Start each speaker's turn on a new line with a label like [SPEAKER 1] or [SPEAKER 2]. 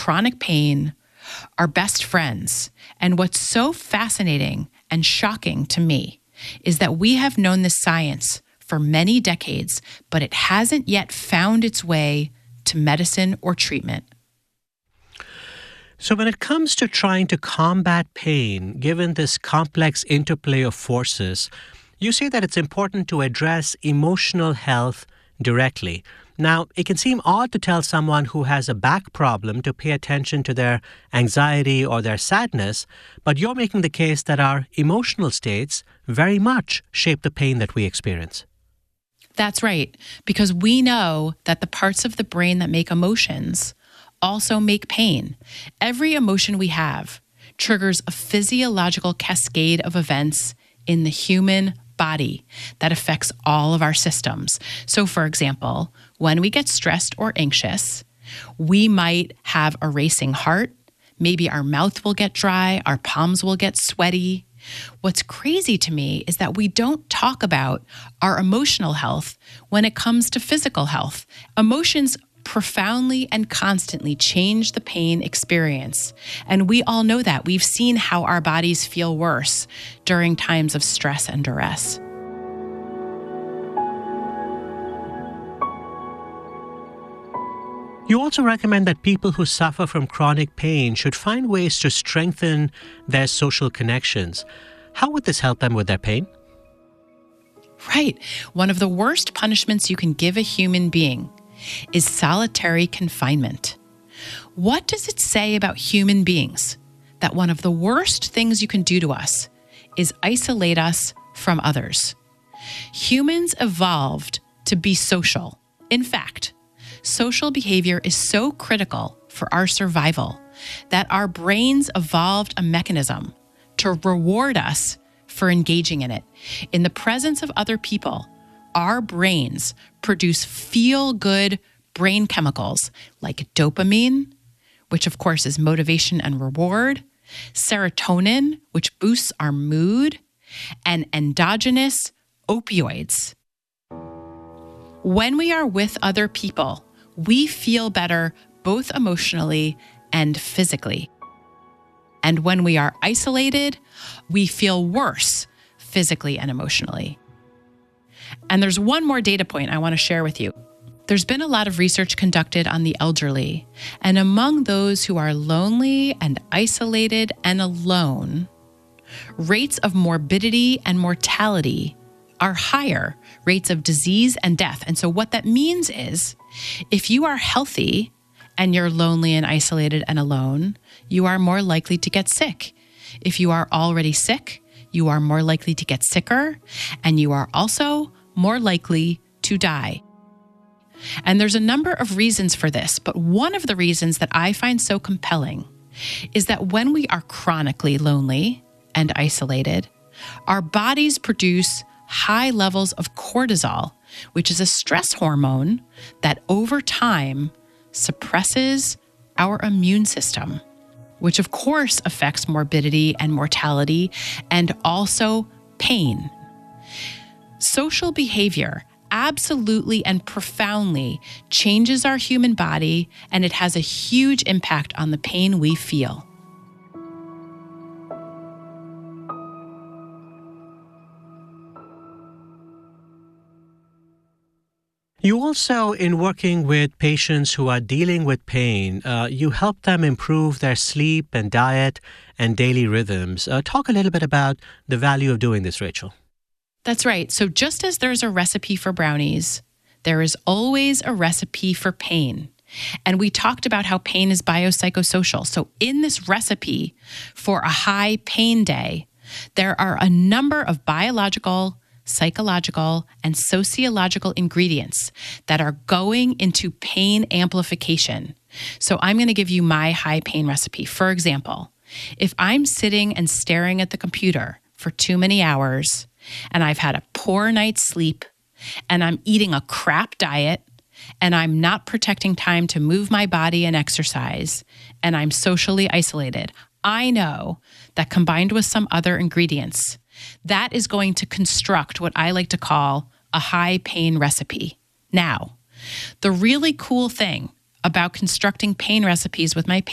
[SPEAKER 1] chronic pain are best friends. And what's so fascinating and shocking to me is that we have known this science for many decades, but it hasn't yet found its way to medicine or treatment.
[SPEAKER 2] So when it comes to trying to combat pain, given this complex interplay of forces, you say that it's important to address emotional health directly. Now, it can seem odd to tell someone who has a back problem to pay attention to their anxiety or their sadness, but you're making the case that our emotional states very much shape the pain that we experience.
[SPEAKER 1] That's right, because we know that the parts of the brain that make emotions also make pain. Every emotion we have triggers a physiological cascade of events in the human body that affects all of our systems. So, for example, when we get stressed or anxious, we might have a racing heart. Maybe our mouth will get dry, our palms will get sweaty. What's crazy to me is that we don't talk about our emotional health when it comes to physical health. Emotions profoundly and constantly change the pain experience. And we all know that. We've seen how our bodies feel worse during times of stress and duress.
[SPEAKER 2] You also recommend that people who suffer from chronic pain should find ways to strengthen their social connections. How would this help them with their pain?
[SPEAKER 1] Right. One of the worst punishments you can give a human being is solitary confinement. What does it say about human beings that one of the worst things you can do to us is isolate us from others? Humans evolved to be social. In fact, social behavior is so critical for our survival that our brains evolved a mechanism to reward us for engaging in it. In the presence of other people, our brains produce feel-good brain chemicals like dopamine, which of course is motivation and reward, serotonin, which boosts our mood, and endogenous opioids. When we are with other people, we feel better both emotionally and physically. And when we are isolated, we feel worse physically and emotionally. And there's one more data point I want to share with you. There's been a lot of research conducted on the elderly, and among those who are lonely and isolated and alone, rates of morbidity and mortality are higher, rates of disease and death. And so what that means is, if you are healthy and you're lonely and isolated and alone, you are more likely to get sick. If you are already sick, you are more likely to get sicker, and you are also more likely to die. And there's a number of reasons for this, but one of the reasons that I find so compelling is that when we are chronically lonely and isolated, our bodies produce high levels of cortisol, which is a stress hormone that over time suppresses our immune system, which of course affects morbidity and mortality and also pain. Social behavior absolutely and profoundly changes our human body, and it has a huge impact on the pain we feel.
[SPEAKER 2] You also, in working with patients who are dealing with pain, you help them improve their sleep and diet and daily rhythms. Talk a little bit about the value of doing this, Rachel.
[SPEAKER 1] That's right. So just as there's a recipe for brownies, there is always a recipe for pain. And we talked about how pain is biopsychosocial. So in this recipe for a high pain day, there are a number of biological, psychological, and sociological ingredients that are going into pain amplification. So I'm going to give you my high pain recipe. For example, if I'm sitting and staring at the computer for too many hours, and I've had a poor night's sleep, and I'm eating a crap diet, and I'm not protecting time to move my body and exercise, and I'm socially isolated, I know that combined with some other ingredients, that is going to construct what I like to call a high pain recipe. Now, the really cool thing about constructing pain recipes with my